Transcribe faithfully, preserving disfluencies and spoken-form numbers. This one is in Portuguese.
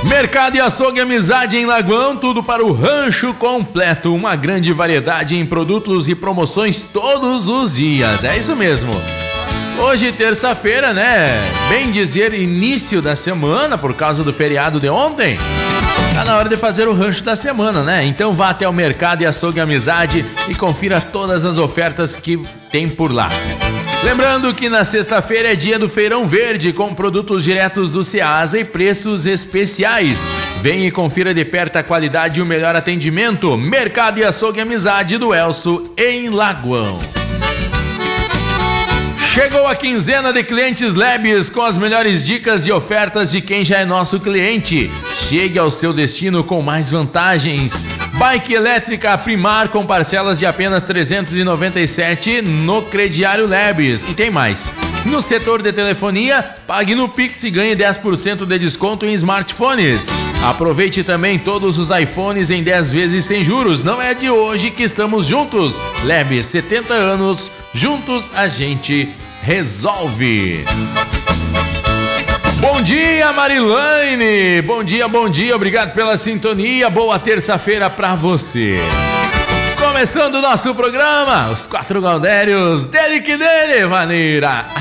Mercado e Açougue Amizade em Lagoão, tudo para o rancho completo. Uma grande variedade em produtos e promoções todos os dias. É isso mesmo. Hoje, terça-feira, né? Bem dizer, início da semana, por causa do feriado de ontem. Tá na hora de fazer o rancho da semana, né? Então vá até o Mercado e Açougue Amizade e confira todas as ofertas que tem por lá. Lembrando que na sexta-feira é dia do Feirão Verde, com produtos diretos do Ceasa e preços especiais. Vem e confira de perto a qualidade e o melhor atendimento. Mercado e Açougue Amizade do Elso, em Lagoão. Chegou a quinzena de clientes Lebes com as melhores dicas e ofertas de quem já é nosso cliente. Chegue ao seu destino com mais vantagens. Bike elétrica Primar com parcelas de apenas trezentos e noventa e sete reais no crediário Lebes. E tem mais. No setor de telefonia, pague no Pix e ganhe dez por cento de desconto em smartphones. Aproveite também todos os iPhones em dez vezes sem juros. Não é de hoje que estamos juntos. Lebes, setenta anos, juntos a gente resolve. Bom dia, Marilane! Bom dia, bom dia, obrigado pela sintonia. Boa terça-feira pra você. Começando o nosso programa, os quatro Gaudérios, dele que dele, maneira.